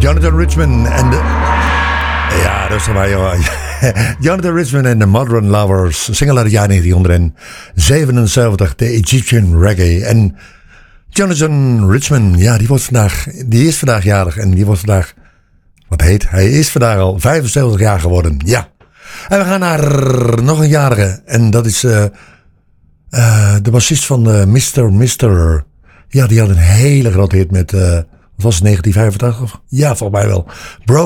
Jonathan Richman en de... Ja, rustig maar, joh. Jonathan Richman en de Modern Lovers. Single uit het jaar 1977. De Egyptian Reggae. En Jonathan Richman, ja, die is vandaag jarig. En die wordt vandaag... Hij is vandaag al 75 jaar geworden. Ja. En we gaan naar nog een jarige. En dat is de bassist van Mr. Ja, die had een hele grote hit met... wat was het, 1985? Ja, volgens mij wel. Bro.